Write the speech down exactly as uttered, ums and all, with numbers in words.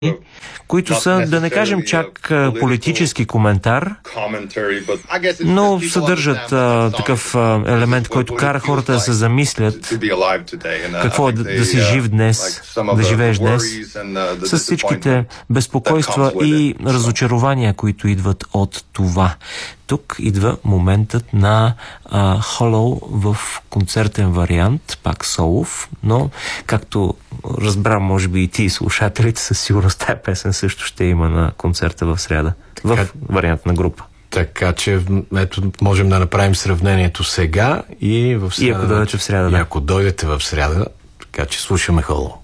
които са, да не кажем чак политически коментар, но съдържат а, такъв а, елемент, който кара хората да се замислят какво е да, да си жив днес, да живееш днес, с всичките безпокойства и разочарования, които идват от това. Тук идва моментът на а, Hollow в концертен вариант, пак солов, но както разбра, може би и ти, слушателите, със сигурност тази песен също ще има на концерта в сряда, в така, вариант на група. Така че, ето, можем да направим сравнението сега и в сряда. И ако дойдете в сряда, и да. ако дойдете в сряда, така че слушаме Hollow.